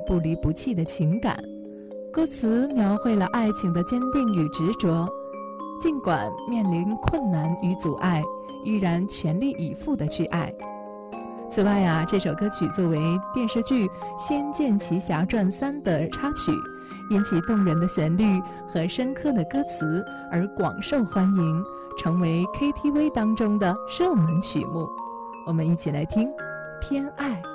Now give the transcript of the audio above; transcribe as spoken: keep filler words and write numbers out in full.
不离不弃的情感。歌词描绘了爱情的坚定与执着，尽管面临困难与阻碍，依然全力以赴地去爱。此外啊，这首歌曲作为电视剧《仙剑奇侠传三》的插曲，因其动人的旋律和深刻的歌词而广受欢迎，成为 K T V 当中的热门曲目。我们一起来听《偏爱》。